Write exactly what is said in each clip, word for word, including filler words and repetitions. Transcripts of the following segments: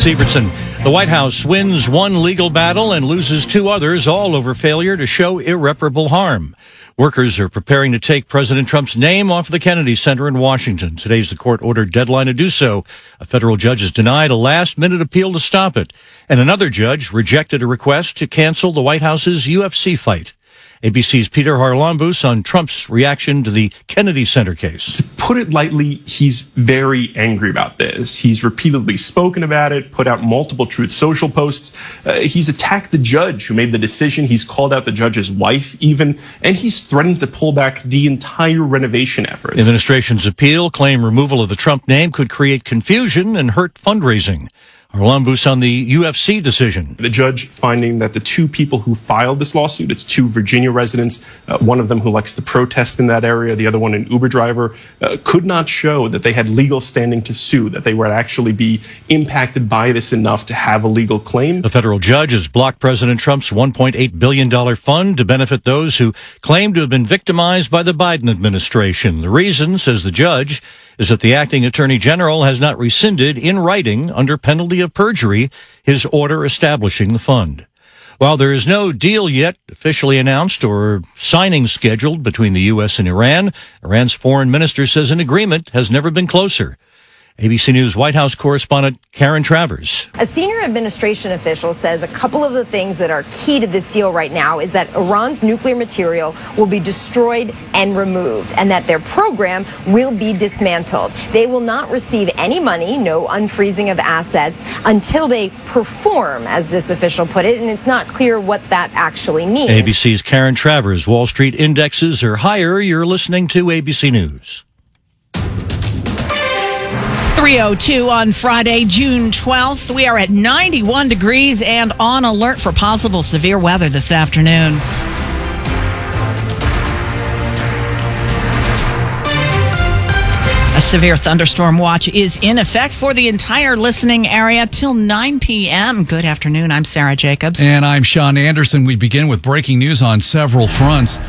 Sievertson. The White House wins one legal battle and loses two others, all over failure to show irreparable harm. Workers are preparing to take President Trump's name off the Kennedy Center in Washington. Today's the court-ordered deadline to do so. A federal judge has denied a last-minute appeal to stop it. And another judge rejected a request to cancel the White House's U F C fight. A B C's Peter Harlambous on Trump's reaction to the Kennedy Center case. To put it lightly, he's very angry about this. He's repeatedly spoken about it, put out multiple Truth Social posts. Uh, he's attacked the judge who made the decision. He's called out the judge's wife even, and he's threatened to pull back the entire renovation efforts. The administration's appeal claim removal of the Trump name could create confusion and hurt fundraising. Harlambous on the U F C decision. The judge finding that the two people who filed this lawsuit, it's two Virginia residents, uh, one of them who likes to protest in that area, the other one an Uber driver, uh, could not show that they had legal standing to sue, that they would actually be impacted by this enough to have a legal claim. The federal judge has blocked President Trump's one point eight billion dollars fund to benefit those who claim to have been victimized by the Biden administration. The reason, says the judge, is that the acting attorney general has not rescinded in writing under penalty of perjury his order establishing the fund. While there is no deal yet officially announced or signing scheduled between the U S and Iran, Iran's foreign minister says an agreement has never been closer. A B C News White House correspondent Karen Travers. A senior administration official says a couple of the things that are key to this deal right now is that Iran's nuclear material will be destroyed and removed, and that their program will be dismantled. They will not receive any money, no unfreezing of assets, until they perform, as this official put it, and it's not clear what that actually means. A B C's Karen Travers. Wall Street indexes are higher. You're listening to A B C News. three oh two on Friday, June twelfth. We are at ninety-one degrees and on alert for possible severe weather this afternoon. A severe thunderstorm watch is in effect for the entire listening area till nine p.m. Good afternoon. I'm Sarah Jacobs. And I'm Sean Anderson. We begin with breaking news on several fronts.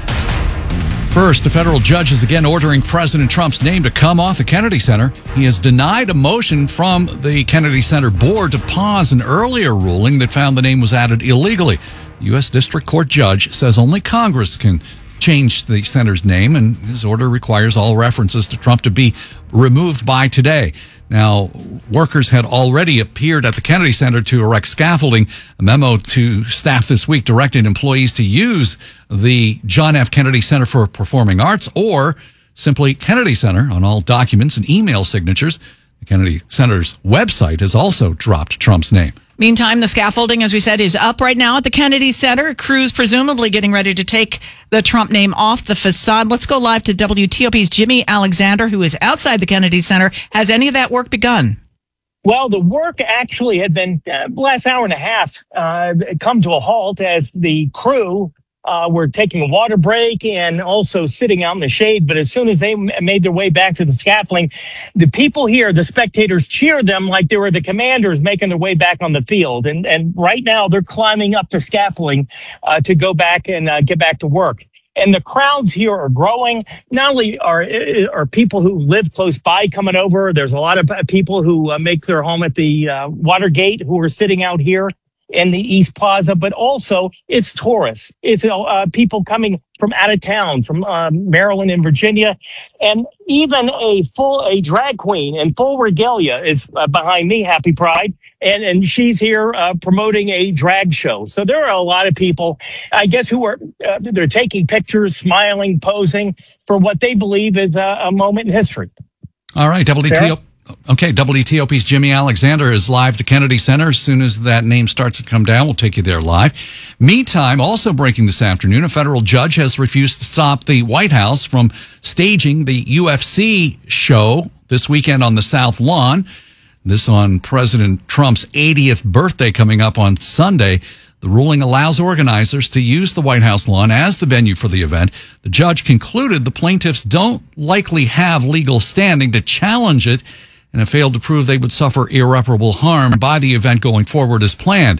First, a federal judge is again ordering President Trump's name to come off the Kennedy Center. He has denied a motion from the Kennedy Center board to pause an earlier ruling that found the name was added illegally. The U S District Court judge says only Congress can change the center's name, and his order requires all references to Trump to be removed by today. Now, workers had already appeared at the Kennedy Center to erect scaffolding. A memo to staff this week directed employees to use the John F. Kennedy Center for Performing Arts or simply Kennedy Center on all documents and email signatures. The Kennedy Center's website has also dropped Trump's name. Meantime, the scaffolding, as we said, is up right now at the Kennedy Center. Crews presumably getting ready to take the Trump name off the facade. Let's go live to W T O P's Jimmy Alexander, who is outside the Kennedy Center. Has any of that work begun? Well, the work actually had been, uh, last hour and a half, uh, come to a halt as the crew Uh, were taking a water break and also sitting out in the shade. But as soon as they m- made their way back to the scaffolding, the people here, the spectators, cheered them like they were the commanders making their way back on the field. And and right now they're climbing up the scaffolding uh, to go back and uh, get back to work. And the crowds here are growing. Not only are are people who live close by coming over, there's a lot of people who uh, make their home at the uh, Watergate who are sitting out here in the East Plaza, but also it's tourists. It's uh, people coming from out of town, from um, Maryland and Virginia, and even a full a drag queen in full regalia is uh, behind me. Happy Pride, and and she's here uh, promoting a drag show. So there are a lot of people, I guess, who are uh, they're taking pictures, smiling, posing for what they believe is a, a moment in history. All right, W T O. Okay, W T O P's Jimmy Alexander is live to Kennedy Center. As soon as that name starts to come down, we'll take you there live. Meantime, also breaking this afternoon, a federal judge has refused to stop the White House from staging the U F C show this weekend on the South Lawn. This on President Trump's eightieth birthday coming up on Sunday. The ruling allows organizers to use the White House lawn as the venue for the event. The judge concluded the plaintiffs don't likely have legal standing to challenge it and have failed to prove they would suffer irreparable harm by the event going forward as planned.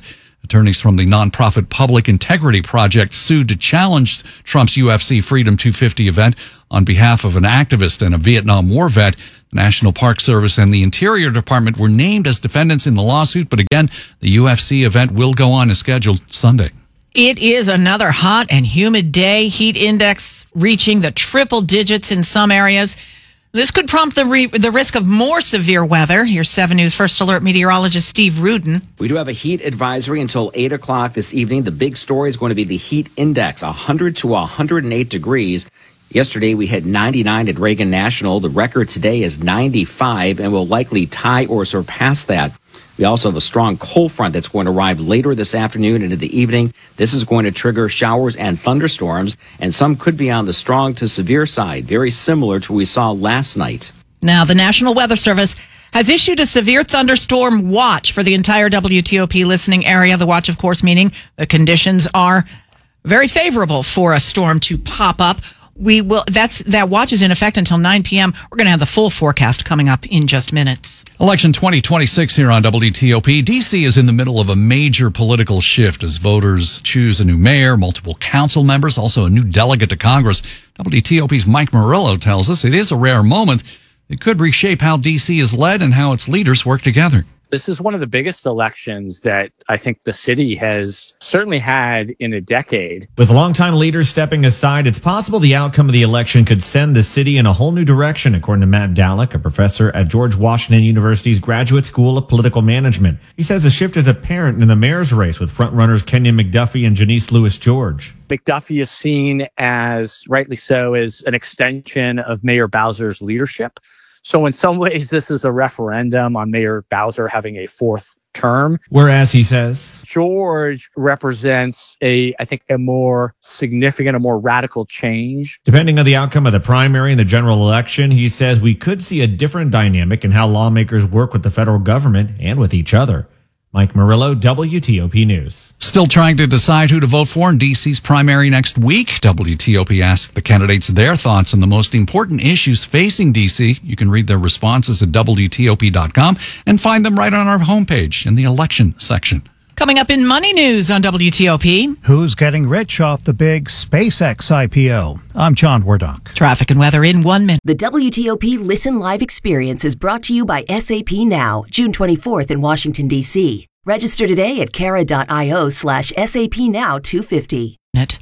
Attorneys from the nonprofit Public Integrity Project sued to challenge Trump's U F C Freedom two fifty event on behalf of an activist and a Vietnam War vet. The National Park Service and the Interior Department were named as defendants in the lawsuit, but again, the U F C event will go on as scheduled Sunday. It is another hot and humid day. Heat index reaching the triple digits in some areas. This could prompt the re- the risk of more severe weather. Here's seven News First Alert meteorologist Steve Rudin. We do have a heat advisory until eight o'clock this evening. The big story is going to be the heat index, one hundred to one hundred eight degrees. Yesterday, we hit ninety-nine at Reagan National. The record today is ninety-five and will likely tie or surpass that. We also have a strong cold front that's going to arrive later this afternoon into the evening. This is going to trigger showers and thunderstorms, and some could be on the strong to severe side, very similar to what we saw last night. Now, the National Weather Service has issued a severe thunderstorm watch for the entire W T O P listening area. The watch, of course, meaning the conditions are very favorable for a storm to pop up. We will. That's that watch is in effect until nine p.m. We're going to have the full forecast coming up in just minutes. Election twenty twenty-six here on W T O P. D C is in the middle of a major political shift as voters choose a new mayor, multiple council members, also a new delegate to Congress. W T O P's Mike Murillo tells us it is a rare moment. It could reshape how D C is led and how its leaders work together. This is one of the biggest elections that I think the city has certainly had in a decade. With longtime leaders stepping aside, it's possible the outcome of the election could send the city in a whole new direction, according to Matt Dallek, a professor at George Washington University's Graduate School of Political Management. He says the shift is apparent in the mayor's race with frontrunners Kenya McDuffie and Janice Lewis-George. McDuffie is seen as, rightly so, as an extension of Mayor Bowser's leadership. So in some ways, this is a referendum on Mayor Bowser having a fourth term. Whereas he says George represents a, I think, a more significant, a more radical change. Depending on the outcome of the primary and the general election, he says we could see a different dynamic in how lawmakers work with the federal government and with each other. Mike Murillo, W T O P News. Still trying to decide who to vote for in D C's primary next week. W T O P asked the candidates their thoughts on the most important issues facing D C. You can read their responses at W T O P dot com and find them right on our homepage in the election section. Coming up in Money News on W T O P. Who's getting rich off the big SpaceX I P O? I'm John Wardock. Traffic and weather in one minute. The W T O P Listen Live experience is brought to you by S A P Now, June twenty-fourth in Washington, D C. Register today at cara.io slash SAP Now 250. Net.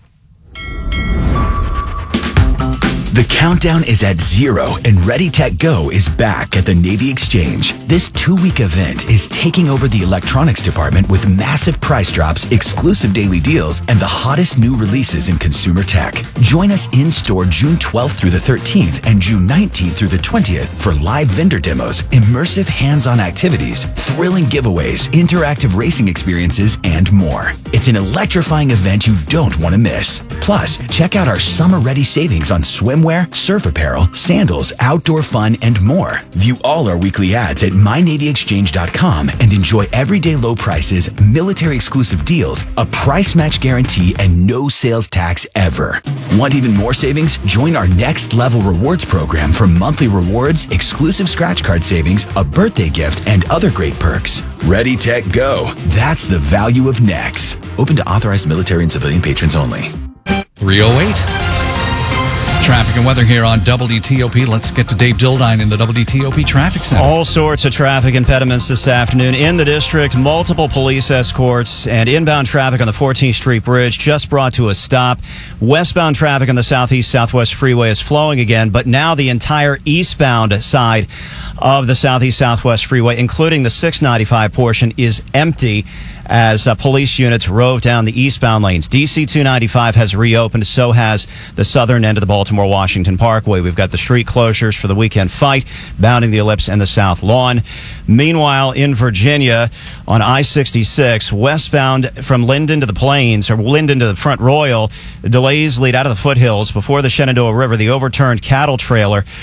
The countdown is at zero and Ready Tech Go is back at the Navy Exchange. This two-week event is taking over the electronics department with massive price drops, exclusive daily deals, and the hottest new releases in consumer tech. Join us in-store June twelfth through the thirteenth and June nineteenth through the twentieth for live vendor demos, immersive hands-on activities, thrilling giveaways, interactive racing experiences, and more. It's an electrifying event you don't want to miss. Plus, check out our summer-ready savings on swimwear, surf apparel, sandals, outdoor fun, and more. View all our weekly ads at my navy exchange dot com and enjoy everyday low prices, military-exclusive deals, a price match guarantee, and no sales tax ever. Want even more savings? Join our Next Level Rewards program for monthly rewards, exclusive scratch card savings, a birthday gift, and other great perks. Ready, Tech, Go. That's the value of Next. Open to authorized military and civilian patrons only. three oh eight. Traffic and weather here on W T O P. Let's get to Dave Dildine in the W T O P Traffic Center. All sorts of traffic impediments this afternoon in the district. Multiple police escorts and inbound traffic on the fourteenth Street Bridge just brought to a stop. Westbound traffic on the Southeast Southwest Freeway is flowing again, but now the entire eastbound side of the Southeast Southwest Freeway, including the six ninety-five portion, is empty as uh, police units rove down the eastbound lanes. D C two ninety-five has reopened, so has the southern end of the Baltimore-Washington Parkway. We've got the street closures for the weekend fight, bounding the Ellipse and the South Lawn. Meanwhile, in Virginia, on I sixty-six, westbound from Linden to the Plains, or Linden to the Front Royal, the delays lead out of the foothills before the Shenandoah River. The overturned cattle trailer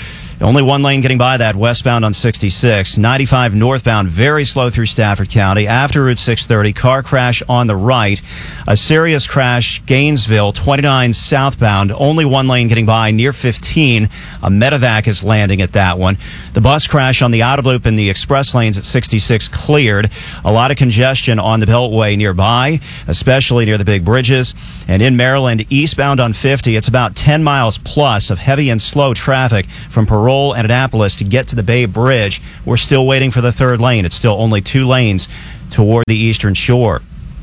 Only one lane getting by that westbound on sixty-six. ninety-five northbound, very slow through Stafford County. After Route six thirty, car crash on the right. A serious crash, Gainesville, twenty-nine southbound. Only one lane getting by near fifteen. A medevac is landing at that one. The bus crash on the outer loop in the express lanes at sixty-six cleared. A lot of congestion on the Beltway nearby, especially near the big bridges. And in Maryland, eastbound on fifty, it's about ten miles plus of heavy and slow traffic from Parole and Annapolis to get to the Bay Bridge. We're still waiting for the third lane. It's still only two lanes toward the Eastern Shore.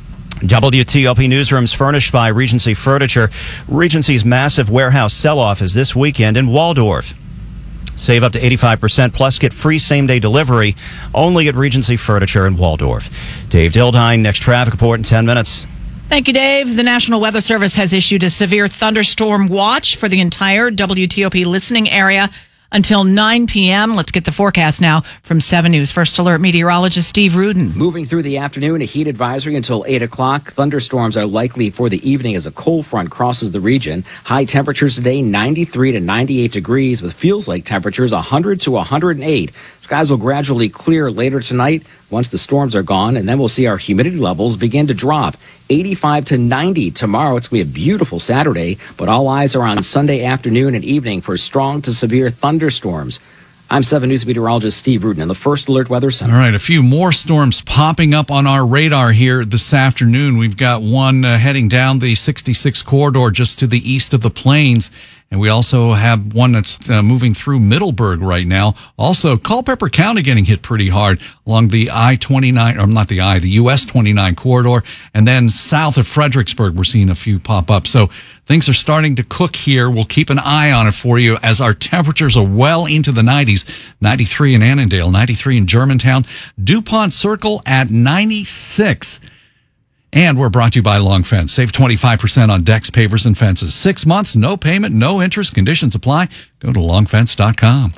W T O P Newsrooms furnished by Regency Furniture. Regency's massive warehouse sell-off is this weekend in Waldorf. Save up to eighty-five percent plus get free same-day delivery only at Regency Furniture in Waldorf. Dave Dildine, next traffic report in ten minutes. Thank you, Dave. The National Weather Service has issued a severe thunderstorm watch for the entire W T O P listening area until nine p.m. Let's get the forecast now from seven News First Alert meteorologist Steve Rudin. Moving through the afternoon, a heat advisory until eight o'clock. Thunderstorms are likely for the evening as a cold front crosses the region. High temperatures today, ninety-three to ninety-eight degrees, with feels like temperatures one hundred to one hundred eight. Skies will gradually clear later tonight once the storms are gone, and then we'll see our humidity levels begin to drop. eighty-five to ninety tomorrow. It's going to be a beautiful Saturday, but all eyes are on Sunday afternoon and evening for strong to severe thunderstorms. I'm seven News meteorologist Steve Rudin in the First Alert Weather Center. All right, a few more storms popping up on our radar here this afternoon. We've got one uh, heading down the sixty-six corridor just to the east of the plains. And we also have one that's uh, moving through Middleburg right now. Also, Culpeper County getting hit pretty hard along the I twenty-nine, or not the I, the U S twenty-nine corridor. And then south of Fredericksburg, we're seeing a few pop up. So things are starting to cook here. We'll keep an eye on it for you as our temperatures are well into the nineties. ninety-three in Annandale, ninety-three in Germantown, DuPont Circle at ninety-six. And we're brought to you by Long Fence. Save twenty-five percent on decks, pavers, and fences. Six months, no payment, no interest. Conditions apply. Go to long fence dot com.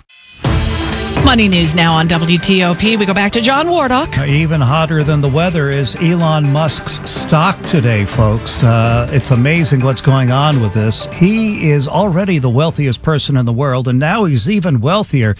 Money news now on W T O P. We go back to John Wardock. Even hotter than the weather is Elon Musk's stock today, folks. Uh, it's amazing what's going on with this. He is already the wealthiest person in the world, and now he's even wealthier.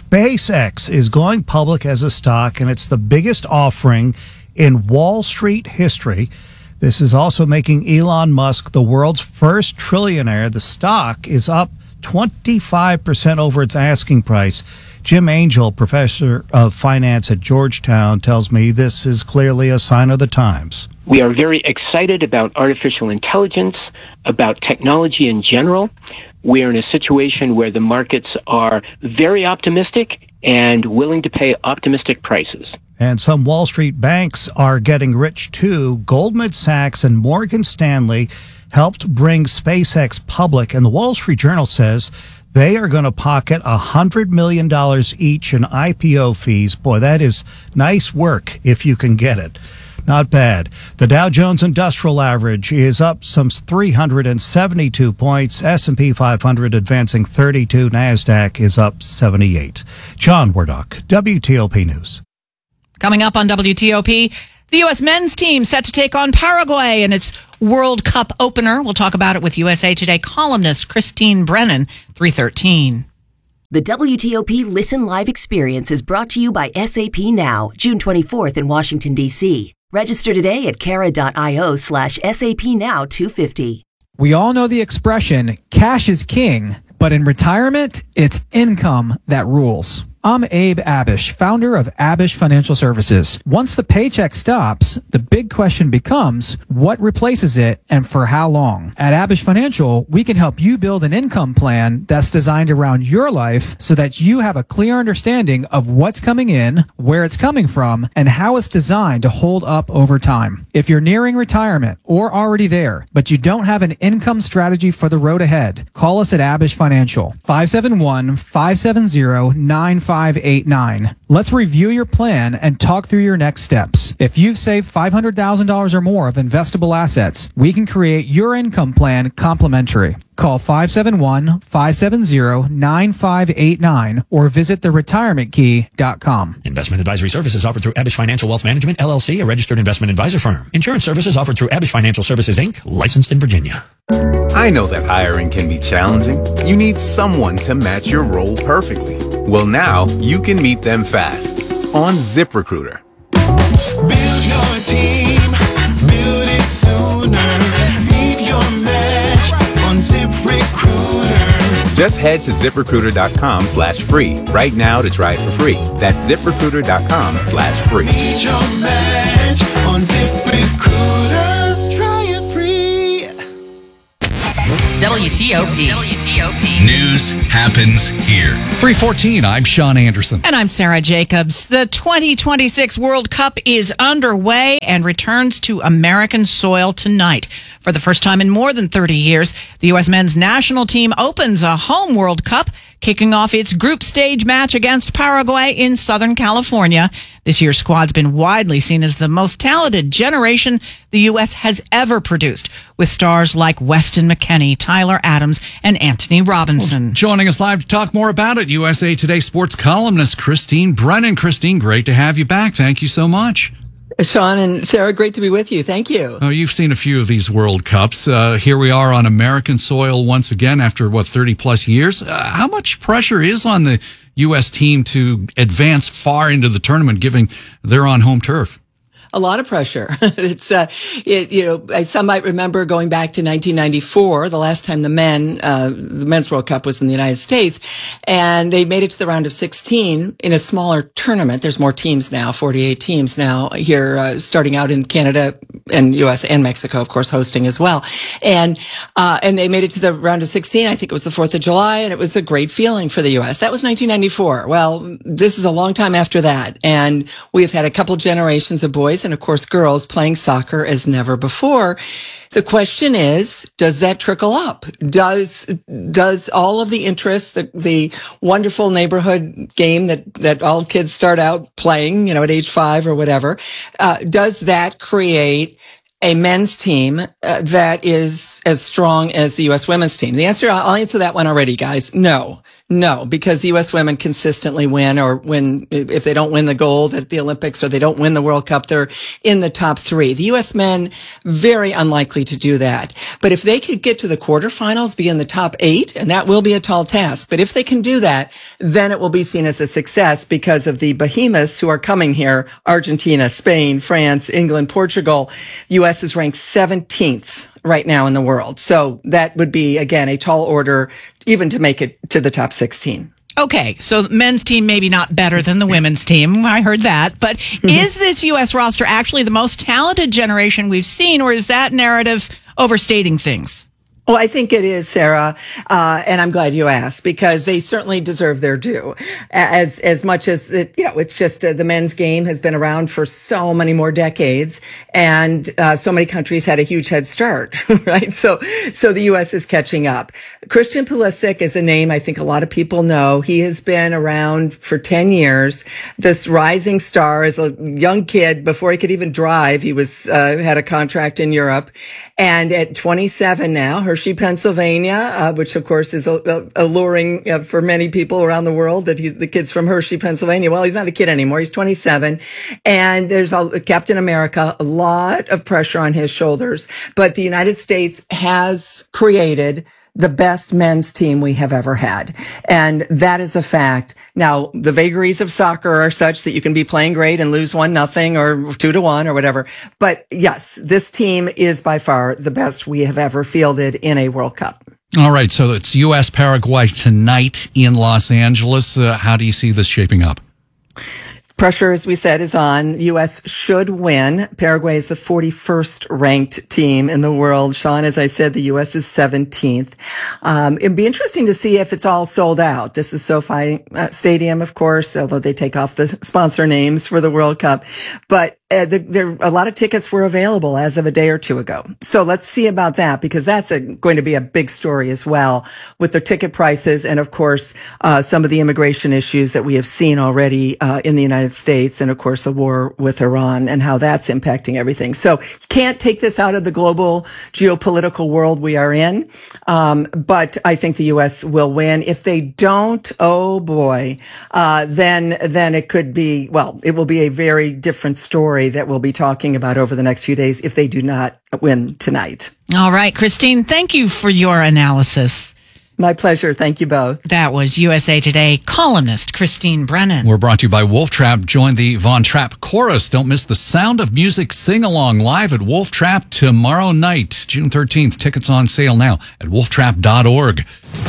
SpaceX is going public as a stock, and it's the biggest offering in Wall Street history. This is also making Elon Musk the world's first trillionaire. The stock is up twenty-five percent over its asking price. Jim Angel, professor of finance at Georgetown, tells me this is clearly a sign of the times. We are very excited about artificial intelligence, about technology in general. We are in a situation where the markets are very optimistic and willing to pay optimistic prices. And some Wall Street banks are getting rich too. Goldman Sachs and Morgan Stanley helped bring SpaceX public, and the Wall Street Journal says they are going to pocket one hundred million dollars each in I P O fees. Boy, that is nice work if you can get it. Not bad. The Dow Jones Industrial Average is up some three hundred seventy-two points. S and P five hundred advancing thirty-two. NASDAQ is up seventy-eight. John Wardock, W T O P News. Coming up on W T O P, the U S men's team set to take on Paraguay in its World Cup opener. We'll talk about it with U S A Today columnist Christine Brennan, three thirteen. The W T O P Listen Live experience is brought to you by S A P Now, June twenty-fourth in Washington, D C. Register today at cara.io slash SAP Now 250. We all know the expression, cash is king, but in retirement, it's income that rules. I'm Abe Abish, founder of Abish Financial Services. Once the paycheck stops, the big question becomes, what replaces it and for how long? At Abish Financial, we can help you build an income plan that's designed around your life so that you have a clear understanding of what's coming in, where it's coming from, and how it's designed to hold up over time. If you're nearing retirement or already there, but you don't have an income strategy for the road ahead, call us at Abish Financial, five seven one, five seven zero, nine five eight nine. Let's review your plan and talk through your next steps. If you've saved five hundred thousand dollars or more of investable assets, we can create your income plan complimentary. Call five seven one, five seven zero, nine five eight nine or visit the retirement key dot com. Investment advisory services offered through Abish Financial Wealth Management, L L C, a registered investment advisor firm. Insurance services offered through Abish Financial Services, Incorporated, licensed in Virginia. I know that hiring can be challenging. You need someone to match your role perfectly. Well, now you can meet them fast on ZipRecruiter. Build your team, build it sooner. Meet your match on ZipRecruiter. Just head to ZipRecruiter.com slash free right now to try it for free. That's ZipRecruiter.com slash free. Meet your match on ZipRecruiter. Try it free. W T O P. W T O P. News happens here. three fourteen, I'm Sean Anderson. And I'm Sarah Jacobs. The twenty twenty-six World Cup is underway and returns to American soil tonight. For the first time in more than thirty years, the U S men's national team opens a home World Cup, kicking off its group stage match against Paraguay in Southern California. This year's squad's been widely seen as the most talented generation the U S has ever produced, with stars like Weston McKennie, Tyler Adams, and Anthony Robinson. Well, joining us live to talk more about it, U S A Today sports columnist Christine Brennan. Christine, great to have you back. Thank you so much. Sean and Sarah, great to be with you. Thank you. Oh, you've seen a few of these World Cups. Uh, here we are on American soil once again after, what, thirty plus years. Uh, how much pressure is on the U S team to advance far into the tournament, given they're on home turf? A lot of pressure. It's, uh, it, you know, some might remember going back to nineteen ninety-four, the last time the men, uh, the men's World Cup was in the United States, and they made it to the round of sixteen in a smaller tournament. There's more teams now, forty-eight teams now here, uh, starting out in Canada and U S and Mexico, of course, hosting as well. And, uh, and they made it to the round of sixteen. I think it was the fourth of July, and it was a great feeling for the U S. That was nineteen ninety-four. Well, this is a long time after that, and we've had a couple generations of boys and, of course, girls playing soccer as never before. The question is, does that trickle up? Does, does all of the interest, the, the wonderful neighborhood game that, that all kids start out playing, you know, at age five or whatever, uh, does that create a men's team uh, that is as strong as the U S women's team? The answer, I'll answer that one already, guys. No. No, because the U S women consistently win, or win, if they don't win the gold at the Olympics or they don't win the World Cup, they're in the top three. The U S men, very unlikely to do that. But if they could get to the quarterfinals, be in the top eight, and that will be a tall task, but if they can do that, then it will be seen as a success because of the behemoths who are coming here: Argentina, Spain, France, England, Portugal. U S is ranked seventeenth right now in the world. So that would be, again, a tall order even to make it to the top sixteen. Okay, so the men's team maybe not better than the women's team. I heard that. But is this U S roster actually the most talented generation we've seen, or is that narrative overstating things? Well, I think it is, Sarah, uh, and I'm glad you asked, because they certainly deserve their due. As as much as it, you know, it's just uh, the men's game has been around for so many more decades, and uh, so many countries had a huge head start, right? So, so the U S is catching up. Christian Pulisic is a name I think a lot of people know. He has been around for ten years. This rising star is a young kid. Before he could even drive, he was uh, had a contract in Europe, and at twenty-seven now, her Hershey, Pennsylvania, uh, which of course is uh, alluring uh, for many people around the world, that he's the kid's from Hershey, Pennsylvania. Well, he's not a kid anymore. He's twenty-seven. And there's a, Captain America, a lot of pressure on his shoulders. But the United States has created the best men's team we have ever had. And that is a fact. Now, the vagaries of soccer are such that you can be playing great and lose one nothing or two to one or whatever. But yes, this team is by far the best we have ever fielded in a World Cup. All right. So it's U S Paraguay tonight in Los Angeles. Uh, how do you see this shaping up? Pressure, as we said, is on. The U S should win. Paraguay is the forty-first ranked team in the world. Sean, as I said, the U S is seventeenth. Um, it'd be interesting to see if it's all sold out. This is SoFi uh, Stadium, of course, although they take off the sponsor names for the World Cup. But Uh, the, there, a lot of tickets were available as of a day or two ago. So let's see about that, because that's a, going to be a big story as well, with the ticket prices and, of course, uh, some of the immigration issues that we have seen already uh, in the United States, and, of course, the war with Iran and how that's impacting everything. So you can't take this out of the global geopolitical world we are in, um, but I think the U S will win. If they don't, oh boy, uh, then then it could be, well, it will be a very different story that we'll be talking about over the next few days if they do not win tonight. All right, Christine, thank you for your analysis. My pleasure. Thank you both. That was U S A Today columnist Christine Brennan. We're brought to you by Wolf Trap. Join the Von Trapp Chorus. Don't miss the Sound of Music sing-along live at Wolf Trap tomorrow night, June thirteenth. Tickets on sale now at wolf trap dot org.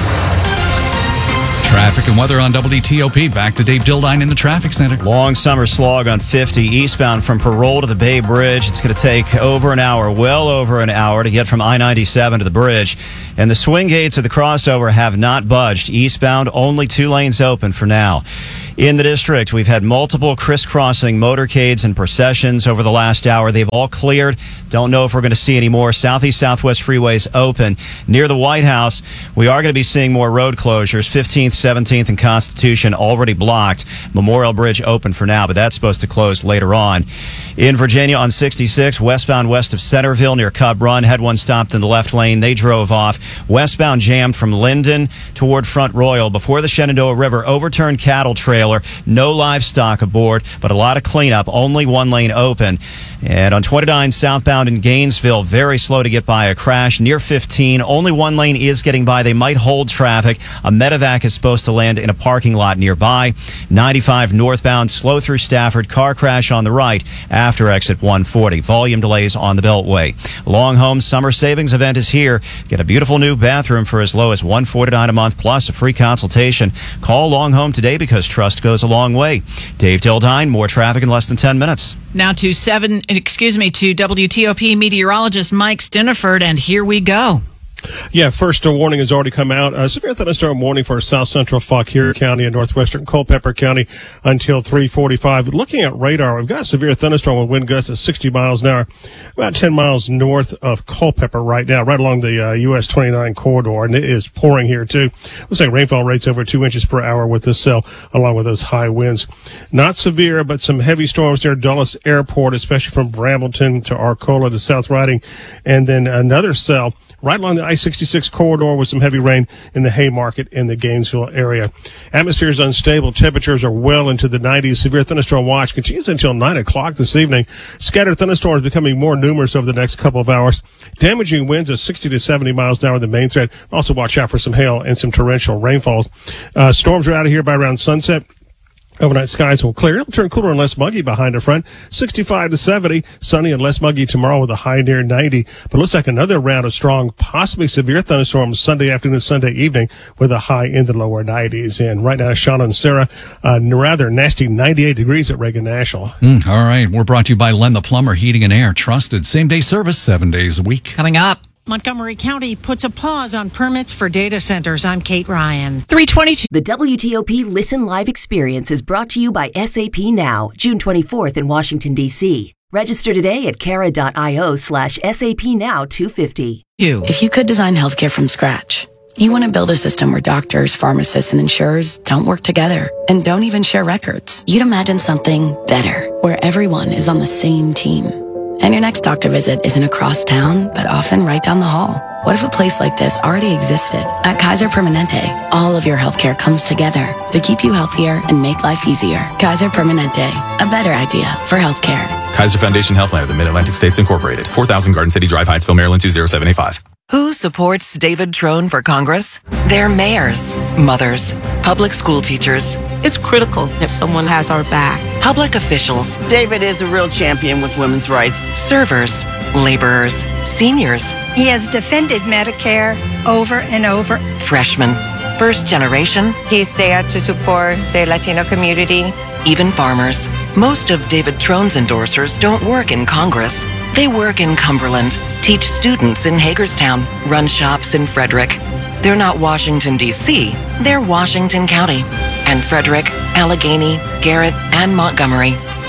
Traffic and weather on W T O P. Back to Dave Dildine in the traffic center. Long summer slog on fifty eastbound from Parole to the Bay Bridge. It's going to take over an hour, well over an hour, to get from I ninety-seven to the bridge. And the swing gates of the crossover have not budged. Eastbound, only two lanes open for now. In the district, we've had multiple crisscrossing motorcades and processions over the last hour. They've all cleared. Don't know if we're going to see any more. Southeast Southwest freeways open. Near the White House, we are going to be seeing more road closures. fifteenth, seventeenth, and Constitution already blocked. Memorial Bridge open for now, but that's supposed to close later on. In Virginia on sixty-six, westbound west of Centerville near Cub Run, had one stopped in the left lane. They drove off. Westbound jammed from Linden toward Front Royal before the Shenandoah River. Overturned cattle trailer. No livestock aboard, but a lot of cleanup. Only one lane open. And on twenty-nine southbound in Gainesville, very slow to get by a crash near fifteen. Only one lane is getting by. They might hold traffic. A medevac is supposed to land in a parking lot nearby. ninety-five northbound, slow through Stafford. Car crash on the right after exit one forty. Volume delays on the Beltway. Long Home Summer Savings event is here. Get a beautiful new bathroom for as low as one hundred forty-nine dollars a month plus a free consultation. Call Long Home today because trust goes a long way. Dave Dildine, more traffic in less than ten minutes. Now to seven, excuse me, to W T O P meteorologist Mike Stiniford, and here we go. Yeah, first a warning has already come out. A severe thunderstorm warning for south central Fauquier County and northwestern Culpeper County until three forty-five. Looking at radar, we've got a severe thunderstorm with wind gusts at sixty miles an hour, about ten miles north of Culpeper right now, right along the uh, U S twenty-nine corridor, and it is pouring here too. Looks like rainfall rates over two inches per hour with this cell, along with those high winds. Not severe, but some heavy storms there. Dulles Airport, especially from Brambleton to Arcola to South Riding, and then another cell right along the I sixty-six corridor with some heavy rain in the Haymarket in the Gainesville area. Atmosphere is unstable. Temperatures are well into the nineties. Severe thunderstorm watch continues until nine o'clock this evening. Scattered thunderstorms becoming more numerous over the next couple of hours. Damaging winds of sixty to seventy miles an hour in the main thread. Also watch out for some hail and some torrential rainfalls. Uh, storms are out of here by around sunset. Overnight skies will clear. It'll turn cooler and less muggy behind the front. sixty-five to seventy. Sunny and less muggy tomorrow with a high near ninety. But looks like another round of strong, possibly severe thunderstorms Sunday afternoon, Sunday evening with a high in the lower nineties. And right now, Sean and Sarah, uh, rather nasty ninety-eight degrees at Reagan National. Mm, all right. We're brought to you by Len the Plumber Heating and Air. Trusted same-day service seven days a week. Coming up. Montgomery County puts a pause on permits for data centers. I'm Kate Ryan. three twenty-two. The W T O P Listen Live experience is brought to you by S A P Now, June twenty-fourth in Washington, D C. Register today at cara.io slash SAP Now two fifty. You. If you could design healthcare from scratch, you want to build a system where doctors, pharmacists, and insurers don't work together and don't even share records. You'd imagine something better, where everyone is on the same team. And your next doctor visit isn't across town, but often right down the hall. What if a place like this already existed? At Kaiser Permanente, all of your healthcare comes together to keep you healthier and make life easier. Kaiser Permanente, a better idea for healthcare. Kaiser Foundation Healthline of the Mid-Atlantic States Incorporated. four thousand Garden City Drive, Hyattsville, Maryland two zero seven eight five. Who supports David Trone for Congress? They're mayors, mothers, public school teachers. It's critical if someone has our back. Public officials. David is a real champion with women's rights. Servers, laborers, seniors. He has defended Medicare over and over. Freshmen, first generation. He's there to support the Latino community. Even farmers. Most of David Trone's endorsers don't work in Congress. They work in Cumberland, teach students in Hagerstown, run shops in Frederick. They're not Washington, D C, they're Washington County. And Frederick, Allegheny, Garrett, and Montgomery.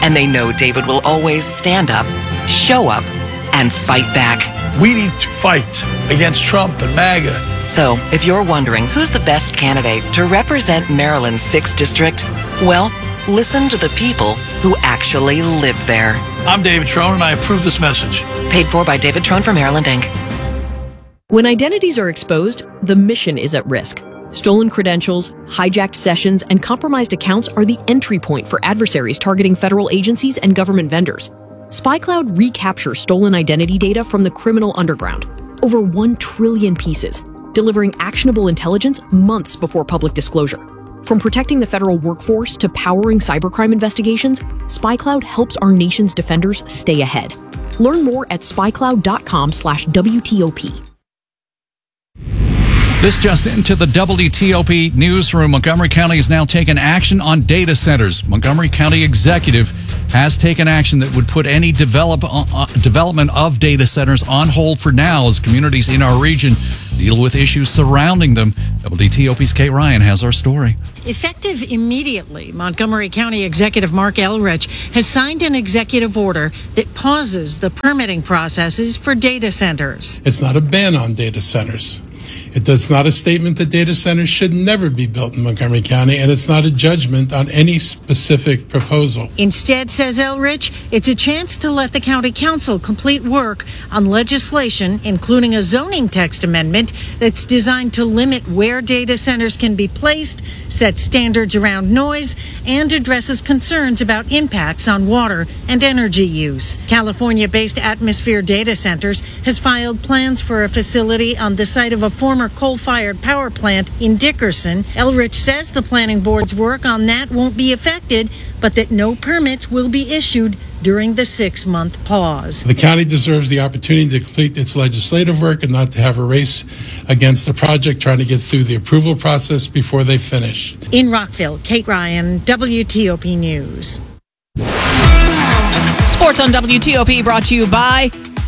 And they know David will always stand up, show up, and fight back. We need to fight against Trump and MAGA. So, if you're wondering who's the best candidate to represent Maryland's sixth District, well, listen to the people who actually live there. I'm David Trone, and I approve this message. Paid for by David Trone for Maryland, Incorporated. When identities are exposed, the mission is at risk. Stolen credentials, hijacked sessions, and compromised accounts are the entry point for adversaries targeting federal agencies and government vendors. SpyCloud recaptures stolen identity data from the criminal underground, over one trillion pieces, delivering actionable intelligence months before public disclosure. From protecting the federal workforce to powering cybercrime investigations, SpyCloud helps our nation's defenders stay ahead. Learn more at spycloud.com slash WTOP. This just into the W T O P newsroom. Montgomery County has now taken action on data centers. Montgomery County executive has taken action that would put any develop, uh, development of data centers on hold for now as communities in our region deal with issues surrounding them. W T O P's Kate Ryan has our story. Effective immediately, Montgomery County Executive Mark Elrich has signed an executive order that pauses the permitting processes for data centers. It's not a ban on data centers. It does not a statement that data centers should never be built in Montgomery County, and it's not a judgment on any specific proposal. Instead, says Elrich, it's a chance to let the county council complete work on legislation, including a zoning text amendment that's designed to limit where data centers can be placed, set standards around noise, and addresses concerns about impacts on water and energy use. California-based Atmosphere Data Centers has filed plans for a facility on the site of a former coal-fired power plant in Dickerson. Elrich says the planning board's work on that won't be affected, but that no permits will be issued during the six-month pause. The county deserves the opportunity to complete its legislative work and not to have a race against the project trying to get through the approval process before they finish. In Rockville, Kate Ryan, W T O P News. Sports on W T O P brought to you by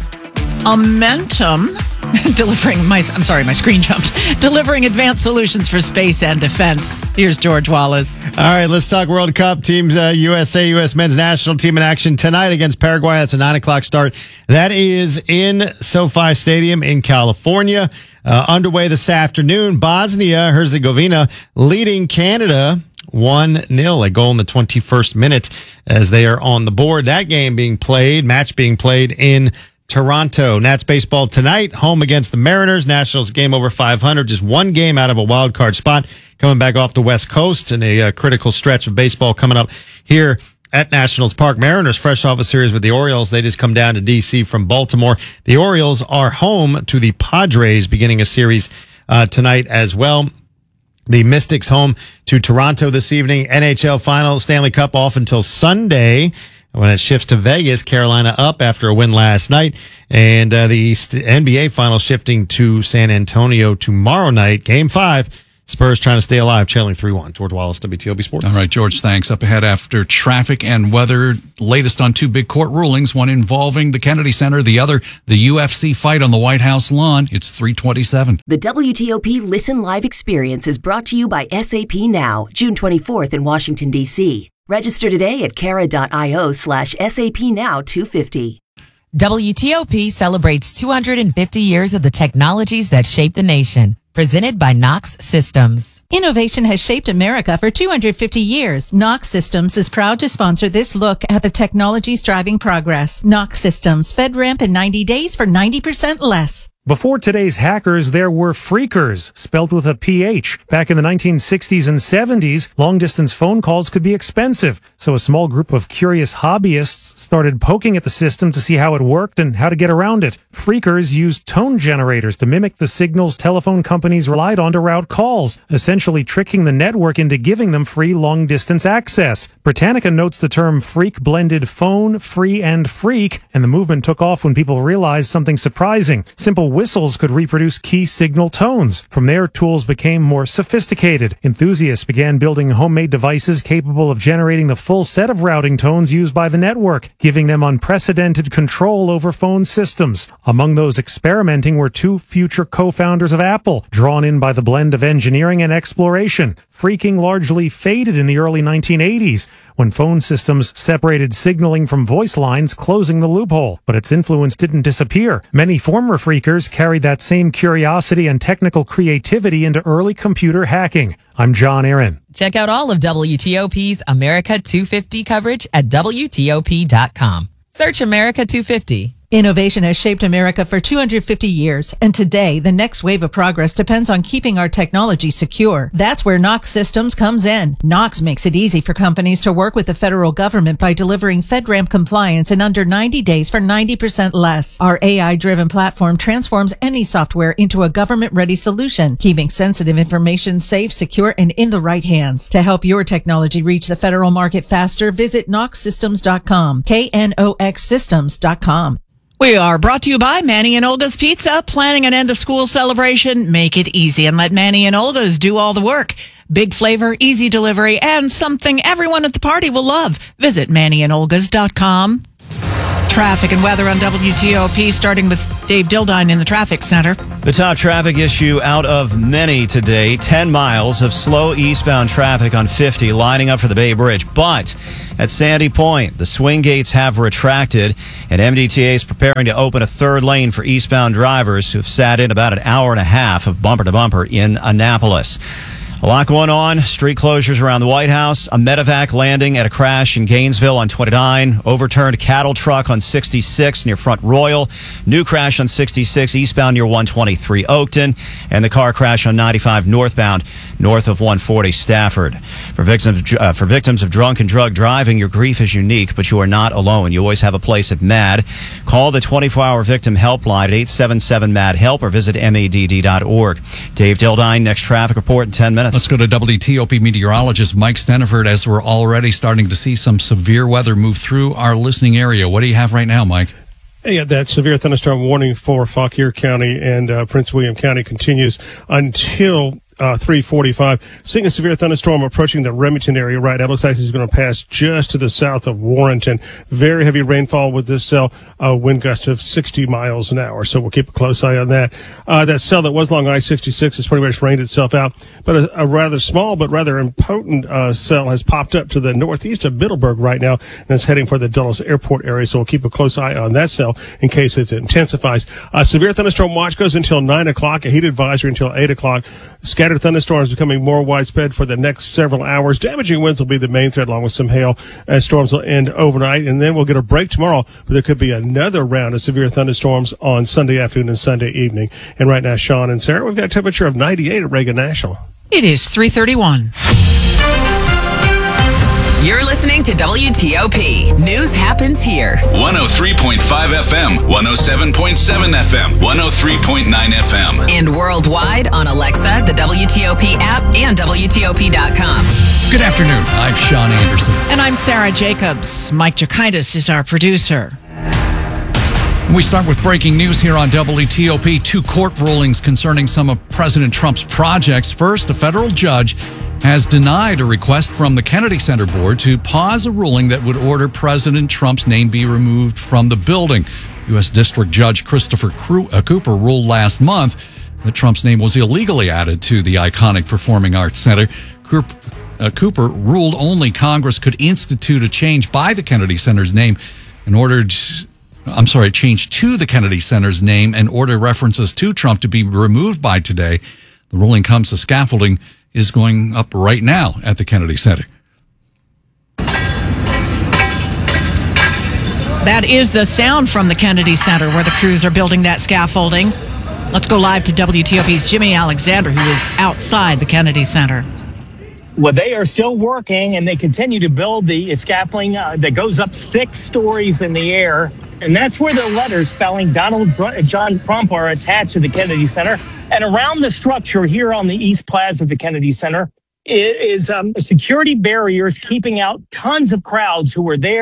Amentum. Delivering my, I'm sorry, my screen jumped. Delivering advanced solutions for space and defense. Here's George Wallace. All right, let's talk World Cup. Teams, uh, U S A, U S men's national team in action tonight against Paraguay. That's a nine o'clock start. That is in SoFi Stadium in California. Uh, underway this afternoon, Bosnia Herzegovina leading Canada one nil, a goal in the twenty-first minute as they are on the board. That game being played, match being played in Toronto. Nats baseball tonight, home against the Mariners. Nationals game over five hundred, just one game out of a wild card spot. Coming back off the West Coast in a uh, critical stretch of baseball coming up here at Nationals Park. Mariners fresh off a series with the Orioles. They just come down to D C from Baltimore. The Orioles are home to the Padres beginning a series uh, tonight as well. The Mystics home to Toronto this evening. N H L final, Stanley Cup off until Sunday when it shifts to Vegas. Carolina up after a win last night. And uh, the N B A final shifting to San Antonio tomorrow night. Game five. Spurs trying to stay alive, trailing three one. George Wallace, W T O P Sports. All right, George, thanks. Up ahead after traffic and weather, latest on two big court rulings, one involving the Kennedy Center, the other, the U F C fight on the White House lawn. It's three twenty-seven. The W T O P Listen Live experience is brought to you by S A P Now, June twenty-fourth in Washington, D C. Register today at cara.io slash SAP Now 250. W T O P celebrates two hundred fifty years of the technologies that shape the nation. Presented by Knox Systems. Innovation has shaped America for two hundred fifty years. Knox Systems is proud to sponsor this look at the technologies driving progress. Knox Systems, FedRAMP in ninety days for ninety percent less. Before today's hackers, there were phreakers, spelled with a P H. Back in the nineteen sixties and seventies, long-distance phone calls could be expensive, so a small group of curious hobbyists started poking at the system to see how it worked and how to get around it. Phreakers used tone generators to mimic the signals telephone companies relied on to route calls, essentially tricking the network into giving them free long-distance access. Britannica notes the term phreak blended phone, free, and freak, and the movement took off when people realized something surprising. Simple whistles could reproduce key signal tones. From there, tools became more sophisticated. Enthusiasts began building homemade devices capable of generating the full set of routing tones used by the network, giving them unprecedented control over phone systems. Among those experimenting were two future co-founders of Apple, drawn in by the blend of engineering and exploration. Phreaking largely faded in the early nineteen eighties, when phone systems separated signaling from voice lines, closing the loophole. But its influence didn't disappear. Many former phreakers carried that same curiosity and technical creativity into early computer hacking. I'm John Aaron. Check out all of W T O P's America two fifty coverage at W T O P dot com. Search America two fifty. Innovation has shaped America for two hundred fifty years, and today, the next wave of progress depends on keeping our technology secure. That's where Knox Systems comes in. Knox makes it easy for companies to work with the federal government by delivering FedRAMP compliance in under ninety days for ninety percent less. Our A I-driven platform transforms any software into a government-ready solution, keeping sensitive information safe, secure, and in the right hands. To help your technology reach the federal market faster, visit knox systems dot com, K N O X systems dot com. We are brought to you by Manny and Olga's Pizza. Planning an end-of-school celebration? Make it easy and let Manny and Olga's do all the work. Big flavor, easy delivery, and something everyone at the party will love. Visit manny and olgas dot com. Traffic and weather on W T O P, starting with Dave Dildine in the traffic center. The top traffic issue out of many today, ten miles of slow eastbound traffic on fifty lining up for the Bay Bridge. But at Sandy Point, the swing gates have retracted, and M D T A is preparing to open a third lane for eastbound drivers who've sat in about an hour and a half of bumper-to-bumper in Annapolis. A lot going on. Street closures around the White House, a medevac landing at a crash in Gainesville on twenty-nine, overturned cattle truck on sixty-six near Front Royal, new crash on sixty-six eastbound near one twenty-three Oakton, and the car crash on ninety-five northbound north of one forty Stafford. For victims, uh, for victims of drunk and drug driving, your grief is unique, but you are not alone. You always have a place at MAD. Call the twenty-four hour victim helpline at eight seven seven MAD HELP or visit M A D D dot org. Dave Dildine, next traffic report in ten minutes. Let's go to W T O P meteorologist Mike Steniford as we're already starting to see some severe weather move through our listening area. What do you have right now, Mike? Yeah, that severe thunderstorm warning for Fauquier County and uh, Prince William County continues until Uh, three forty-five. Seeing a severe thunderstorm approaching the Remington area right now. It looks like it's going to pass just to the south of Warrenton. Very heavy rainfall with this cell, uh, wind gust of sixty miles an hour. So we'll keep a close eye on that. Uh, that cell that was along I sixty-six has pretty much rained itself out. But a, a rather small but rather impotent uh, cell has popped up to the northeast of Middleburg right now and is heading for the Dulles Airport area. So we'll keep a close eye on that cell in case it intensifies. Uh, severe thunderstorm watch goes until nine o'clock. A heat advisory until eight o'clock. Scattered thunderstorms becoming more widespread for the next several hours. Damaging winds will be the main threat, along with some hail, as storms will end overnight. And then we'll get a break tomorrow, but there could be another round of severe thunderstorms on Sunday afternoon and Sunday evening. And right now, Sean and Sarah, we've got a temperature of ninety-eight at Reagan National. It is three thirty-one. You're listening to W T O P. News happens here. one oh three point five F M, one oh seven point seven F M, one oh three point nine F M. And worldwide on Alexa, the W T O P app, and W T O P dot com. Good afternoon. I'm Sean Anderson. And I'm Sarah Jacobs. Mike Jokaitis is our producer. We start with breaking news here on W T O P. Two court rulings concerning some of President Trump's projects. First, a federal judge has denied a request from the Kennedy Center Board to pause a ruling that would order President Trump's name be removed from the building. U S District Judge Christopher Cooper ruled last month that Trump's name was illegally added to the iconic Performing Arts Center. Cooper ruled only Congress could institute a change by the Kennedy Center's name in order to, I'm sorry, change to the Kennedy Center's name and order references to Trump to be removed by today. The ruling comes as scaffolding is going up right now at the Kennedy Center. That is the sound from the Kennedy Center where the crews are building that scaffolding. Let's go live to W T O P's Jimmy Alexander, who is outside the Kennedy Center. Well, they are still working, and they continue to build the scaffolding uh, that goes up six stories in the air. And that's where the letters spelling Donald John Trump are attached to the Kennedy Center. And around the structure here on the East Plaza of the Kennedy Center is um, security barriers keeping out tons of crowds who were there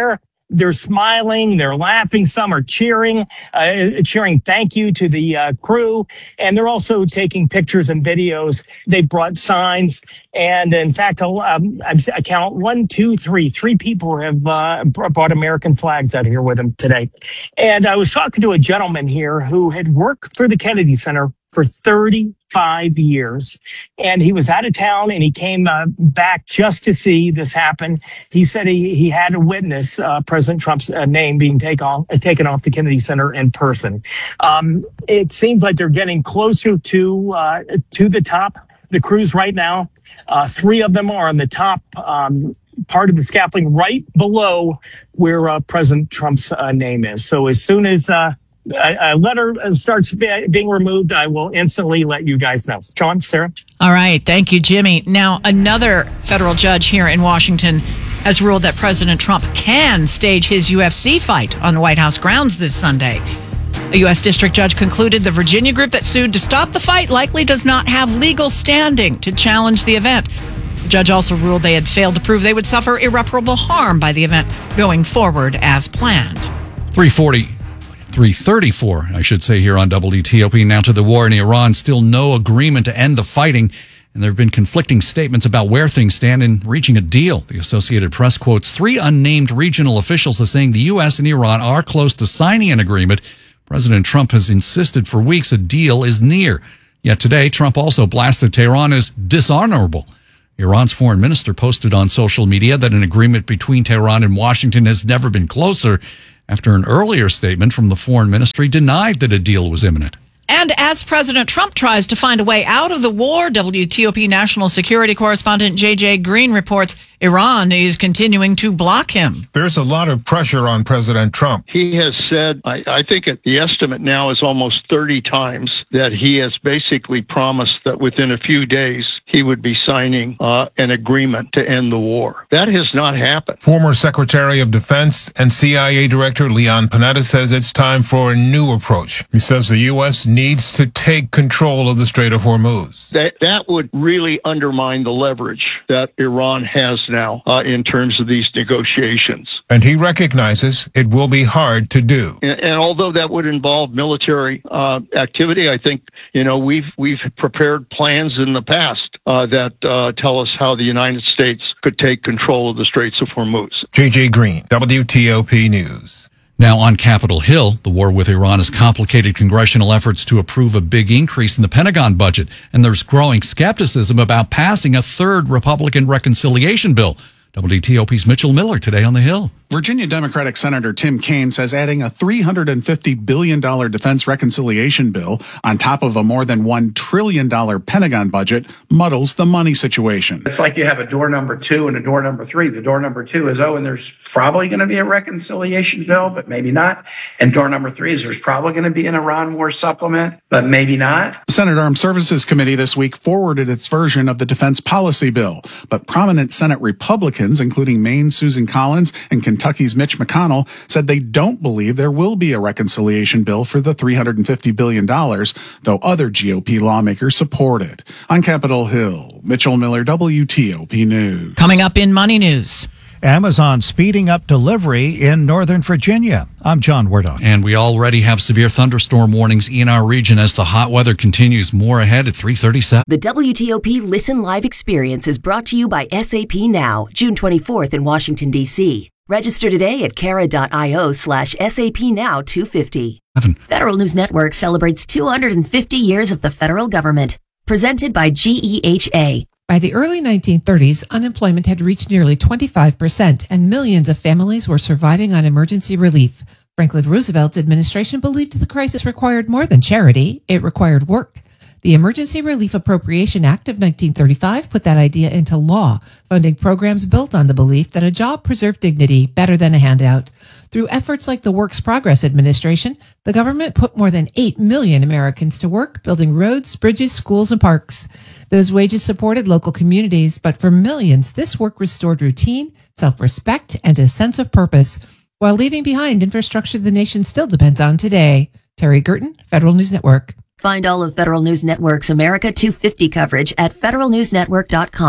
they're smiling, they're laughing, some are cheering, uh, cheering thank you to the uh, crew, and they're also taking pictures and videos. They brought signs, and in fact, um, I count one, two, three, three people have uh, brought American flags out here with them today. And I was talking to a gentleman here who had worked for the Kennedy Center for thirty-five years. And he was out of town and he came uh, back just to see this happen. He said he, he had to witness uh, President Trump's uh, name being take on, uh, taken off the Kennedy Center in person. Um, it seems like they're getting closer to uh, to the top. The crews right now, uh, three of them are on the top um, part of the scaffolding right below where uh, President Trump's uh, name is. So as soon as uh, a, a letter starts be- being removed, I will instantly let you guys know. John, Sarah? All right. Thank you, Jimmy. Now, another federal judge here in Washington has ruled that President Trump can stage his U F C fight on White House grounds this Sunday. A U S district judge concluded the Virginia group that sued to stop the fight likely does not have legal standing to challenge the event. The judge also ruled they had failed to prove they would suffer irreparable harm by the event going forward as planned. three forty three thirty-four, I should say, here on W T O P. Now to the war in Iran. Still no agreement to end the fighting, and there have been conflicting statements about where things stand in reaching a deal. The Associated Press quotes three unnamed regional officials as saying the U S and Iran are close to signing an agreement. President Trump has insisted for weeks a deal is near. Yet today, Trump also blasted Tehran as dishonorable. Iran's foreign minister posted on social media that an agreement between Tehran and Washington has never been closer, after an earlier statement from the foreign ministry denied that a deal was imminent. And as President Trump tries to find a way out of the war, W T O P national security correspondent J J Green reports Iran is continuing to block him. There's a lot of pressure on President Trump. He has said, I, I think it, the estimate now is almost thirty times, that he has basically promised that within a few days he would be signing uh, an agreement to end the war. That has not happened. Former Secretary of Defense and C I A Director Leon Panetta says it's time for a new approach. He says the U S needs to take control of the Strait of Hormuz. That, that would really undermine the leverage that Iran has now uh, in terms of these negotiations. And he recognizes it will be hard to do. And, and although that would involve military uh, activity, I think, you know, we've we've prepared plans in the past uh, that uh, tell us how the United States could take control of the Straits of Hormuz. J J Green, W T O P News. Now on Capitol Hill, the war with Iran has complicated congressional efforts to approve a big increase in the Pentagon budget, and there's growing skepticism about passing a third Republican reconciliation bill. W T O P's Mitchell Miller today on the Hill. Virginia Democratic Senator Tim Kaine says adding a three hundred fifty billion dollars defense reconciliation bill on top of a more than one trillion dollars Pentagon budget muddles the money situation. It's like you have a door number two and a door number three. The door number two is, oh, and there's probably going to be a reconciliation bill, but maybe not. And door number three is there's probably going to be an Iran war supplement, but maybe not. The Senate Armed Services Committee this week forwarded its version of the defense policy bill, but prominent Senate Republicans, including Maine's Susan Collins and Kentucky's Mitch McConnell, said they don't believe there will be a reconciliation bill for the three hundred fifty billion dollars, though other G O P lawmakers support it. On Capitol Hill, Mitchell Miller, W T O P News. Coming up in Money News. Amazon speeding up delivery in Northern Virginia. I'm John Wardock. And we already have severe thunderstorm warnings in our region as the hot weather continues. More ahead at three thirty-seven. The W T O P Listen Live experience is brought to you by S A P Now, June twenty-fourth in Washington, D C. Register today at cara.io slash SAP Now two fifty. Evan. Federal News Network celebrates two hundred fifty years of the federal government. Presented by G E H A. By the early nineteen thirties, unemployment had reached nearly twenty-five percent, and millions of families were surviving on emergency relief. Franklin Roosevelt's administration believed the crisis required more than charity, it required work. The Emergency Relief Appropriation Act of nineteen thirty-five put that idea into law, funding programs built on the belief that a job preserved dignity better than a handout. Through efforts like the Works Progress Administration, the government put more than eight million Americans to work building roads, bridges, schools, and parks. Those wages supported local communities, but for millions, this work restored routine, self-respect, and a sense of purpose, while leaving behind infrastructure the nation still depends on today. Terry Gerton, Federal News Network. Find all of Federal News Network's America two fifty coverage at federal news network dot com.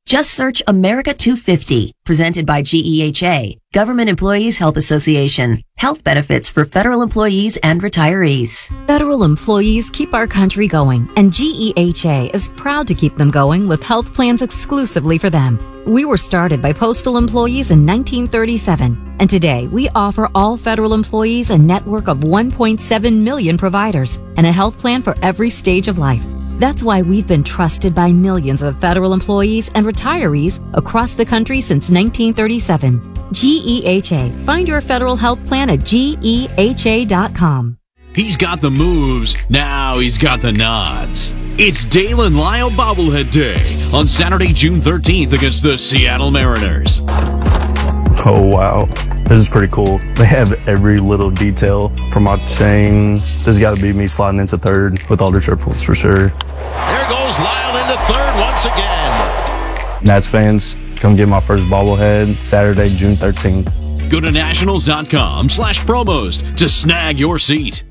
Just search America two fifty, presented by G E H A, Government Employees Health Association. Health benefits for federal employees and retirees. Federal employees keep our country going, and G E H A is proud to keep them going with health plans exclusively for them. We were started by postal employees in nineteen thirty-seven, and today we offer all federal employees a network of one point seven million providers and a health plan for every stage of life. That's why we've been trusted by millions of federal employees and retirees across the country since nineteen thirty-seven. G E H A. Find your federal health plan at G E H A dot com. He's got the moves, now he's got the nods. It's Dalen Lyle Bobblehead Day on Saturday, June thirteenth against the Seattle Mariners. Oh, wow. This is pretty cool. They have every little detail from my chain. This has got to be me sliding into third with all the triples for sure. There goes Lyle into third once again. Nats fans, come get my first bobblehead Saturday, June thirteenth. Go to nationals.com slash promos to snag your seat.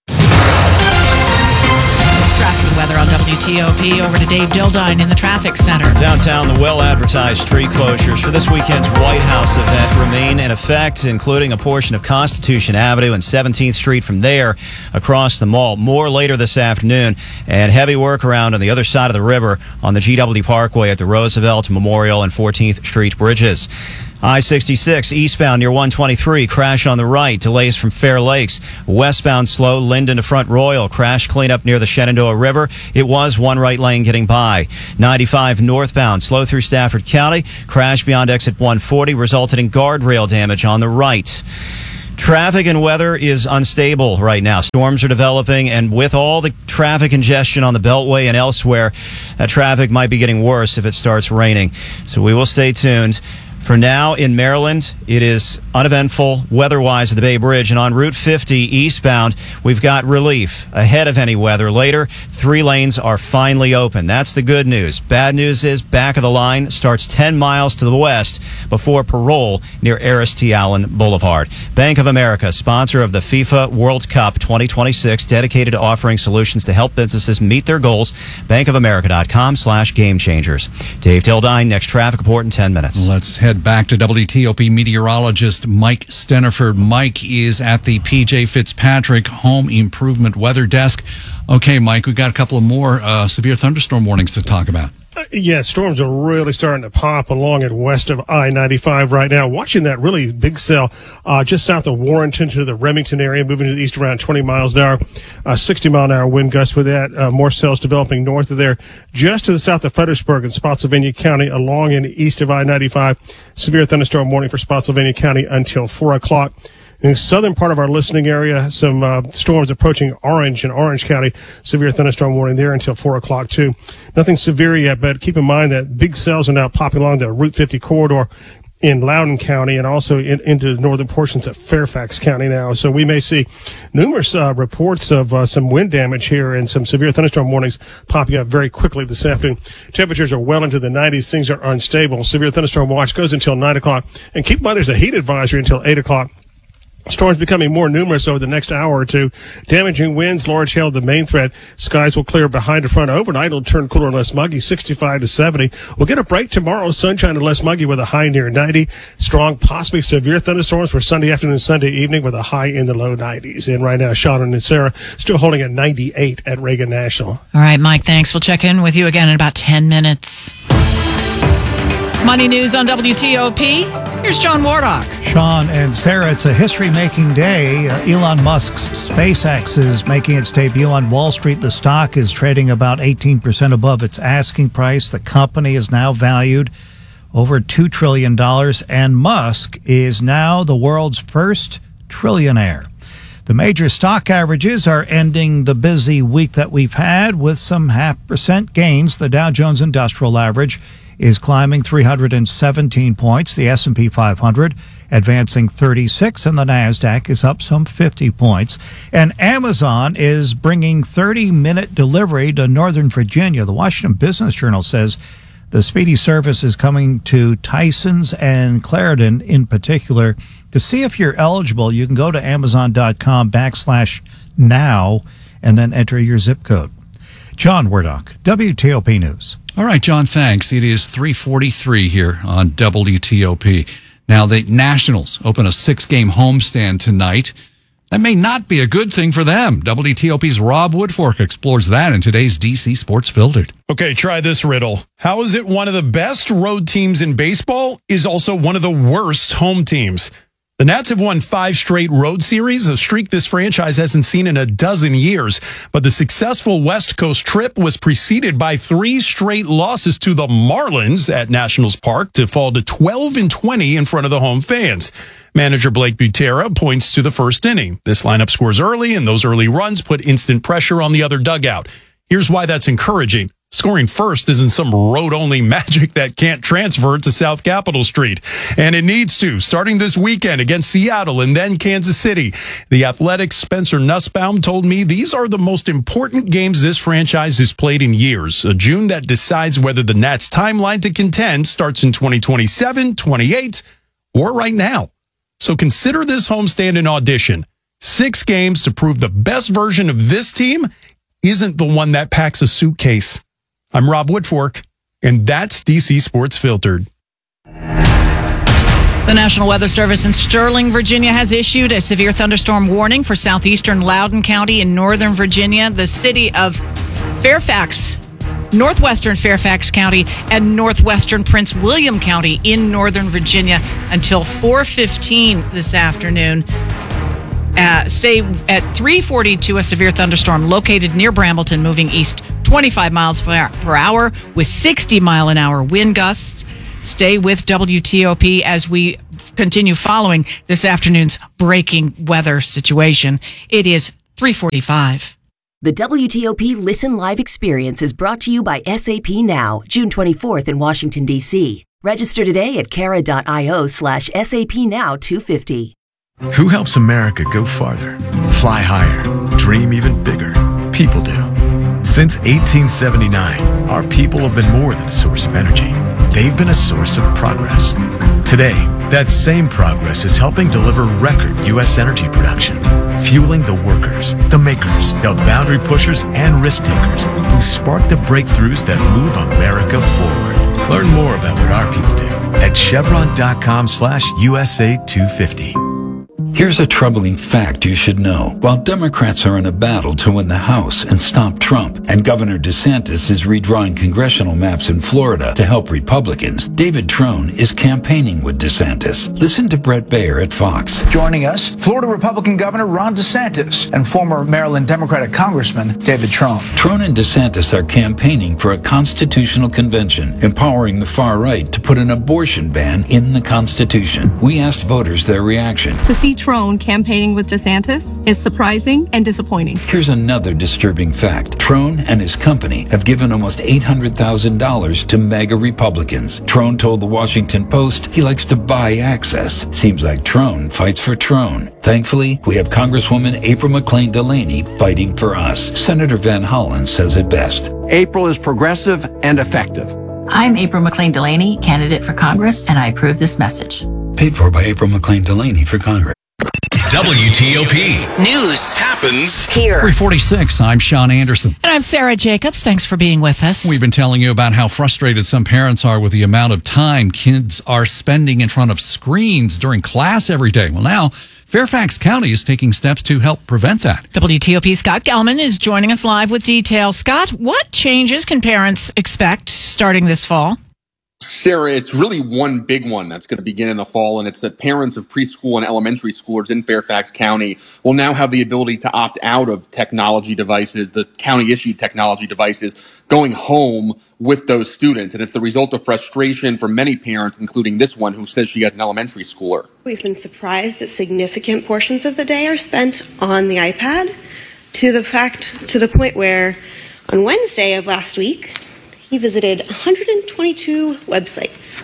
Traffic and weather on W T O P. Over to Dave Dildine in the traffic center. Downtown, the well-advertised street closures for this weekend's White House event remain in effect, including a portion of Constitution Avenue and seventeenth Street from there across the mall. More later this afternoon, and heavy work around on the other side of the river on the G W Parkway at the Roosevelt, Memorial, and fourteenth Street bridges. I sixty-six eastbound near one twenty-three, crash on the right, delays from Fair Lakes. Westbound slow, Linden to Front Royal, crash cleanup near the Shenandoah River. It was one right lane getting by. ninety-five northbound, slow through Stafford County, crash beyond exit one forty, resulted in guardrail damage on the right. Traffic and weather is unstable right now. Storms are developing, and with all the traffic congestion on the Beltway and elsewhere, that traffic might be getting worse if it starts raining. So we will stay tuned. For now, in Maryland, it is uneventful weather-wise at the Bay Bridge. And on Route fifty eastbound, we've got relief ahead of any weather. Later, three lanes are finally open. That's the good news. Bad news is back of the line starts ten miles to the west before Parole near Aris T. Allen Boulevard. Bank of America, sponsor of the FIFA World Cup twenty twenty-six, dedicated to offering solutions to help businesses meet their goals. bankofamerica.com slash game changers. Dave Dildine, next traffic report in ten minutes. Let's head back to W T O P meteorologist Mike Steniford. Mike is at the P J Fitzpatrick Home Improvement Weather Desk. Okay, Mike, we got a couple of more uh, severe thunderstorm warnings to talk about. Uh, yeah, storms are really starting to pop along and west of I ninety-five right now. Watching that really big cell uh, just south of Warrenton to the Remington area, moving to the east around twenty miles an hour, uh, sixty mile an hour wind gusts with that. Uh, more cells developing north of there, just to the south of Fredericksburg in Spotsylvania County, along and east of I ninety-five. Severe thunderstorm warning for Spotsylvania County until four o'clock. In the southern part of our listening area, some uh, storms approaching Orange in Orange County. Severe thunderstorm warning there until four o'clock, too. Nothing severe yet, but keep in mind that big cells are now popping along the Route fifty corridor in Loudoun County and also in, into the northern portions of Fairfax County now. So we may see numerous uh, reports of uh, some wind damage here and some severe thunderstorm warnings popping up very quickly this afternoon. Temperatures are well into the nineties. Things are unstable. Severe thunderstorm watch goes until nine o'clock. And keep in mind there's a heat advisory until eight o'clock. Storms becoming more numerous over the next hour or two. Damaging winds, large hail, the main threat. Skies will clear behind and front. Overnight, it'll turn cooler and less muggy, sixty-five to seventy. We'll get a break tomorrow. Sunshine and less muggy with a high near ninety. Strong, possibly severe thunderstorms for Sunday afternoon and Sunday evening with a high in the low nineties. And right now, Shannon and Sarah still holding at ninety-eight at Reagan National. All right, Mike, thanks. We'll check in with you again in about ten minutes. Money news on W T O P. Here's John Wardock. Sean and Sarah, it's a history-making day. Uh, Elon Musk's SpaceX is making its debut on Wall Street. The stock is trading about eighteen percent above its asking price. The company is now valued over two trillion dollars, and Musk is now the world's first trillionaire. The major stock averages are ending the busy week that we've had with some half percent gains. The Dow Jones Industrial Average is climbing three hundred seventeen points. The S and P five hundred advancing thirty-six, and the NASDAQ is up some fifty points. And Amazon is bringing thirty-minute delivery to Northern Virginia. The Washington Business Journal says the speedy service is coming to Tysons and Clarendon in particular. To see if you're eligible, you can go to amazon.com backslash now and then enter your zip code. John Wardock, W T O P News. All right, John, thanks. It is three forty-three here on W T O P. Now, the Nationals open a six-game homestand tonight. That may not be a good thing for them. W T O P's Rob Woodfork explores that in today's D C Sports Filtered. Okay, try this riddle. How is it one of the best road teams in baseball is also one of the worst home teams? The Nats have won five straight road series, a streak this franchise hasn't seen in a dozen years. But the successful West Coast trip was preceded by three straight losses to the Marlins at Nationals Park to fall to twelve and twenty in front of the home fans. Manager Blake Butera points to the first inning. This lineup scores early, and those early runs put instant pressure on the other dugout. Here's why that's encouraging. Scoring first isn't some road-only magic that can't transfer to South Capitol Street. And it needs to, starting this weekend against Seattle and then Kansas City. The Athletics' Spencer Nussbaum told me these are the most important games this franchise has played in years. A June that decides whether the Nats' timeline to contend starts in twenty twenty-seven, twenty-eight, or right now. So consider this homestand an audition. Six games to prove the best version of this team isn't the one that packs a suitcase. I'm Rob Woodfork, and that's D C Sports Filtered. The National Weather Service in Sterling, Virginia has issued a severe thunderstorm warning for southeastern Loudoun County in northern Virginia, the city of Fairfax, northwestern Fairfax County, and northwestern Prince William County in northern Virginia until four fifteen this afternoon. Uh, stay at three forty-two, a severe thunderstorm located near Brambleton, moving east twenty-five miles per hour with sixty mile an hour wind gusts. Stay with W T O P as we continue following this afternoon's breaking weather situation. It is three forty-five. The W T O P Listen Live experience is brought to you by S A P Now, June twenty-fourth in Washington, D C. Register today at cara.io slash SAP Now 250. Who helps America go farther, fly higher, dream even bigger? People do. Since eighteen seventy-nine, our people have been more than a source of energy. They've been a source of progress. Today, that same progress is helping deliver record U S energy production, fueling the workers, the makers, the boundary pushers, and risk takers who spark the breakthroughs that move America forward. Learn more about what our people do at chevron.com slash USA 250. Here's a troubling fact you should know. While Democrats are in a battle to win the House and stop Trump, and Governor DeSantis is redrawing congressional maps in Florida to help Republicans, David Trone is campaigning with DeSantis. Listen to Brett Baer at Fox. Joining us, Florida Republican Governor Ron DeSantis and former Maryland Democratic Congressman David Trone. Trone and DeSantis are campaigning for a constitutional convention, empowering the far right to put an abortion ban in the Constitution. We asked voters their reaction. To see Trone campaigning with DeSantis is surprising and disappointing. Here's another disturbing fact. Trone and his company have given almost eight hundred thousand dollars to MAGA Republicans. Trone told the Washington Post he likes to buy access. Seems like Trone fights for Trone. Thankfully, we have Congresswoman April McClain Delaney fighting for us. Senator Van Hollen says it best. April is progressive and effective. I'm April McClain Delaney, candidate for Congress, and I approve this message. Paid for by April McClain Delaney for Congress. W T O P News happens here. three forty-six, I'm Sean Anderson. And I'm Sarah Jacobs. Thanks for being with us. We've been telling you about how frustrated some parents are with the amount of time kids are spending in front of screens during class every day. Well, now Fairfax County is taking steps to help prevent that. W T O P Scott Gelman is joining us live with details. Scott, what changes can parents expect starting this fall? Sarah, it's really one big one that's going to begin in the fall, and it's that parents of preschool and elementary schoolers in Fairfax County will now have the ability to opt out of technology devices, the county-issued technology devices, going home with those students. And it's the result of frustration for many parents, including this one who says she has an elementary schooler. We've been surprised that significant portions of the day are spent on the iPad, to the fact, to the point where on Wednesday of last week, he visited one hundred twenty-two websites.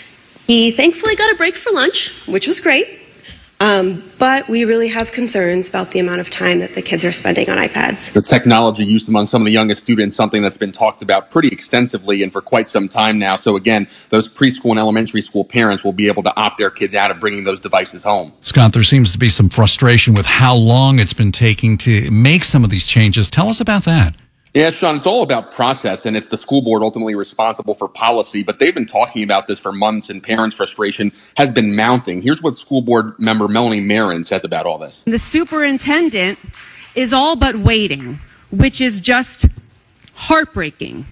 He thankfully got a break for lunch, which was great, um, but we really have concerns about the amount of time that the kids are spending on iPads. The technology used among some of the youngest students, something that's been talked about pretty extensively and for quite some time now. So again, those preschool and elementary school parents will be able to opt their kids out of bringing those devices home. Scott, there seems to be some frustration with how long it's been taking to make some of these changes. Tell us about that. Yeah, Sean, it's all about process, and it's the school board ultimately responsible for policy, but they've been talking about this for months, and parents' frustration has been mounting. Here's what school board member Melanie Marin says about all this. The superintendent is all but waiting, which is just heartbreaking.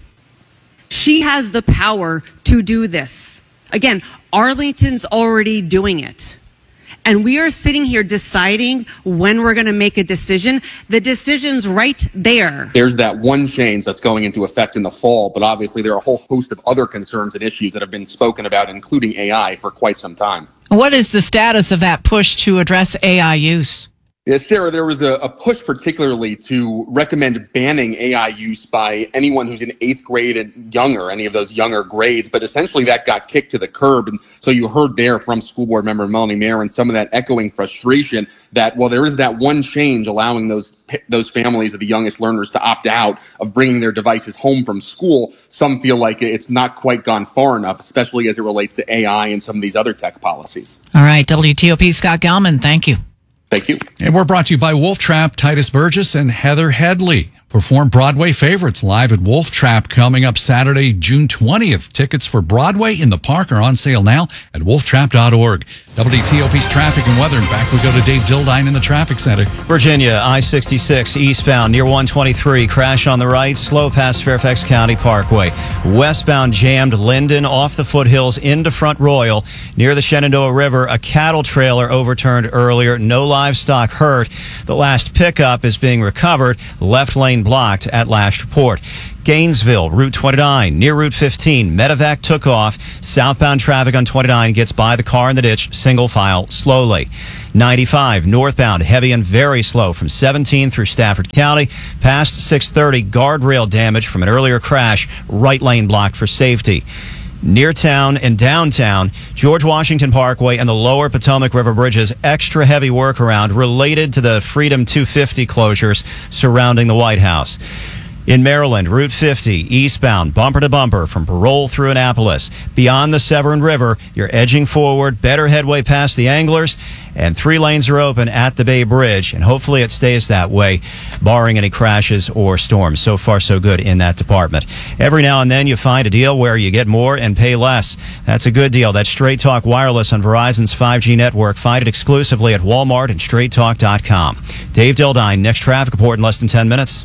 She has the power to do this. Again, Arlington's already doing it. And we are sitting here deciding when we're going to make a decision. The decision's right there. There's that one change that's going into effect in the fall, but obviously there are a whole host of other concerns and issues that have been spoken about, including A I, for quite some time. What is the status of that push to address A I use? Yes, Sarah, there was a, a push particularly to recommend banning A I use by anyone who's in eighth grade and younger, any of those younger grades. But essentially that got kicked to the curb. And so you heard there from school board member Melanie Marin some of that echoing frustration that, well, there is that one change allowing those those families of the youngest learners to opt out of bringing their devices home from school. Some feel like it's not quite gone far enough, especially as it relates to A I and some of these other tech policies. All right, W T O P Scott Gelman, thank you. Thank you. And we're brought to you by Wolf Trap. Titus Burgess and Heather Headley perform Broadway favorites live at Wolf Trap coming up Saturday, June twentieth. Tickets for Broadway in the Park are on sale now at wolf trap dot org. W T O P's traffic and weather. In fact, we go to Dave Dildine in the traffic center. Virginia, I sixty-six eastbound near one twenty-three. Crash on the right, slow past Fairfax County Parkway. Westbound jammed Linden off the foothills into Front Royal. Near the Shenandoah River, a cattle trailer overturned earlier. No livestock hurt. The last pickup is being recovered. Left lane blocked at Lashport. Gainesville, Route twenty-nine, near Route fifteen. Medevac took off. Southbound traffic on twenty-nine gets by the car in the ditch, single file, slowly. ninety-five, northbound, heavy and very slow from seventeen through Stafford County. Past six thirty, guardrail damage from an earlier crash, right lane blocked for safety. Near town and downtown, George Washington Parkway and the lower Potomac River bridges, extra heavy work around related to the Freedom two fifty closures surrounding the White House. In Maryland, Route fifty, eastbound, bumper to bumper from Parole through Annapolis. Beyond the Severn River, you're edging forward, better headway past the Anglers, and three lanes are open at the Bay Bridge, and hopefully it stays that way, barring any crashes or storms. So far, so good in that department. Every now and then you find a deal where you get more and pay less. That's a good deal. That's Straight Talk Wireless on Verizon's five G network. Find it exclusively at Walmart and straight talk dot com. Dave Dildine, next traffic report in less than ten minutes.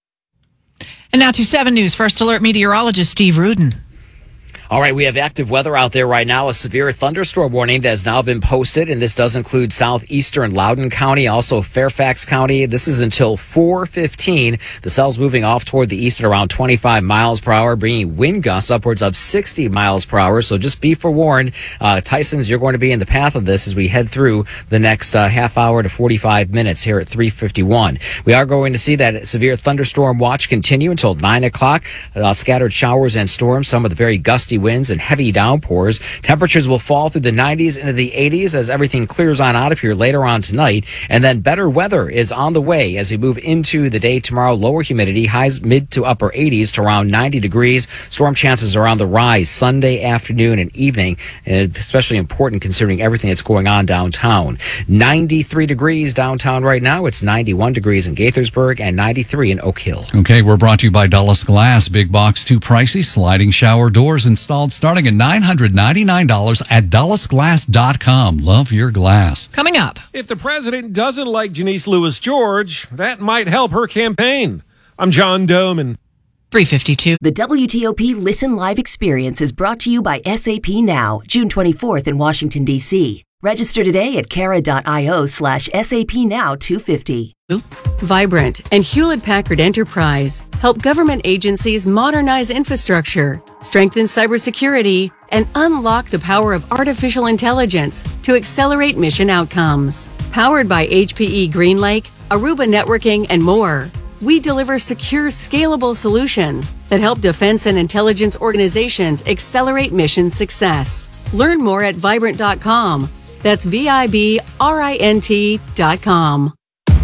And now to seven News First Alert meteorologist Steve Rudin. All right, we have active weather out there right now. A severe thunderstorm warning that has now been posted, and this does include southeastern Loudoun County, also Fairfax County. This is until four fifteen. The cell's moving off toward the east at around twenty-five miles per hour, bringing wind gusts upwards of sixty miles per hour. So just be forewarned. Uh, Tyson's, you're going to be in the path of this as we head through the next uh, half hour to forty-five minutes here at three fifty-one. We are going to see that severe thunderstorm watch continue until nine o'clock. Uh, scattered showers and storms, some of the very gusty winds and heavy downpours. Temperatures will fall through the nineties into the eighties as everything clears on out of here later on tonight. And then better weather is on the way as we move into the day tomorrow. Lower humidity, highs mid to upper eighties to around ninety degrees. Storm chances are on the rise Sunday afternoon and evening, and especially important considering everything that's going on downtown. ninety-three degrees downtown right now. It's ninety-one degrees in Gaithersburg and ninety-three in Oak Hill. Okay, we're brought to you by Dulles Glass. Big box, too pricey. Sliding shower doors installed starting at nine hundred ninety-nine dollars at dulles glass dot com. Love your glass. Coming up. If the president doesn't like Janice Lewis George, that might help her campaign. I'm John Doman. three fifty-two. The W T O P Listen Live experience is brought to you by S A P Now, June twenty-fourth in Washington, D C. Register today at cara.io slash SAP Now 250. Vibrant and Hewlett-Packard Enterprise help government agencies modernize infrastructure, strengthen cybersecurity, and unlock the power of artificial intelligence to accelerate mission outcomes. Powered by H P E GreenLake, Aruba Networking, and more, we deliver secure, scalable solutions that help defense and intelligence organizations accelerate mission success. Learn more at vibrant dot com. That's V I B R I N T dot com.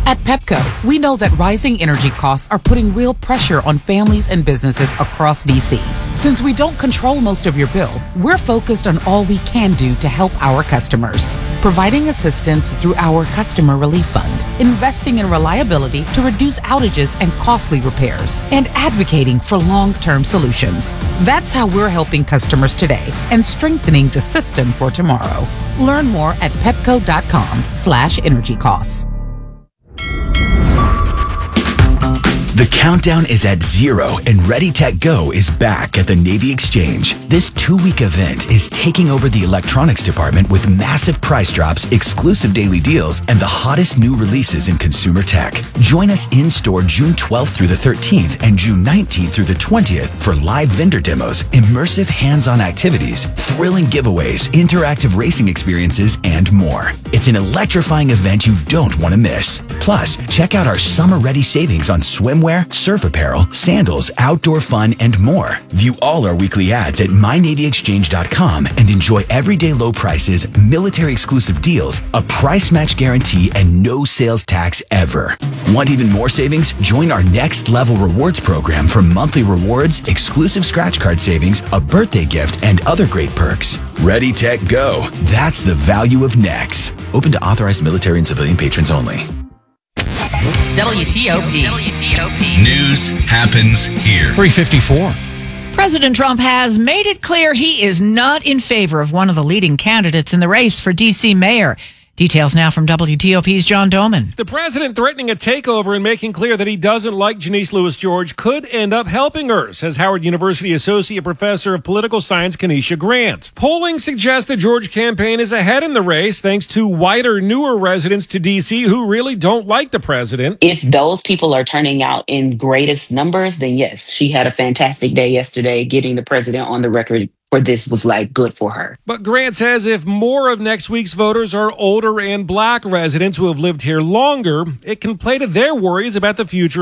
At Pepco, we know that rising energy costs are putting real pressure on families and businesses across D C. Since we don't control most of your bill, we're focused on all we can do to help our customers. Providing assistance through our Customer Relief Fund, investing in reliability to reduce outages and costly repairs, and advocating for long-term solutions. That's how we're helping customers today and strengthening the system for tomorrow. Learn more at pepco.com slash energy costs. The countdown is at zero and Ready Tech Go is back at the Navy Exchange. This two-week event is taking over the electronics department with massive price drops, exclusive daily deals, and the hottest new releases in consumer tech. Join us in-store June twelfth through the thirteenth and June nineteenth through the twentieth for live vendor demos, immersive hands-on activities, thrilling giveaways, interactive racing experiences, and more. It's an electrifying event you don't want to miss. Plus, check out our summer-ready savings on swimwear, surf apparel, sandals, outdoor fun, and more. View all our weekly ads at my navy exchange dot com and enjoy everyday low prices, military exclusive deals, a price match guarantee, and no sales tax ever. Want even more savings? Join our Next Level Rewards program for monthly rewards, exclusive scratch card savings, a birthday gift, and other great perks. Ready, Tech, Go. That's the value of Next. Open to authorized military and civilian patrons only. W T O P. W T O P. News happens here. three fifty-four. President Trump has made it clear he is not in favor of one of the leading candidates in the race for D C mayor. Details now from W T O P's John Doman. The president threatening a takeover and making clear that he doesn't like Janice Lewis George could end up helping her, says Howard University Associate Professor of Political Science Kenesha Grant. Polling suggests the George campaign is ahead in the race thanks to whiter, newer residents to D C who really don't like the president. If those people are turning out in greatest numbers, then yes, she had a fantastic day yesterday. Getting the president on the record for this was like good for her. But Grant says if more of next week's voters are older and black residents who have lived here longer, it can play to their worries about the future